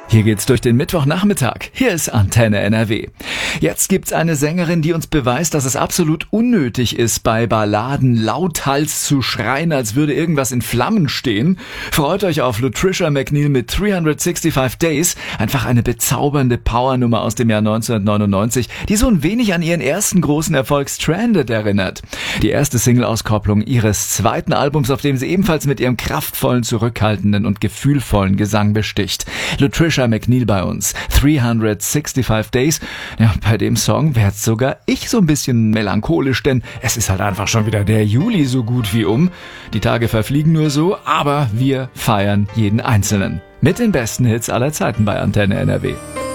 Hier geht's durch den Mittwochnachmittag. Hier ist Antenne NRW. Jetzt gibt's eine Sängerin, die uns beweist, dass es absolut unnötig ist, bei Balladen lauthals zu schreien, als würde irgendwas in Flammen stehen. Freut euch auf Latricia McNeil mit 365 Days. Einfach eine bezaubernde Powernummer aus dem Jahr 1999, die so ein wenig an ihren ersten großen Erfolg Stranded erinnert. Die erste Single-Auskopplung ihres zweiten Albums, auf dem sie ebenfalls mit ihrem kraftvollen, zurückhaltenden und gefühlvollen Gesang besticht. Latricia McNeil bei uns. 365 Days. Ja, bei dem Song werd sogar ich so ein bisschen melancholisch, denn es ist halt einfach schon wieder der Juli so gut wie um. Die Tage verfliegen nur so, aber wir feiern jeden Einzelnen. Mit den besten Hits aller Zeiten bei Antenne NRW.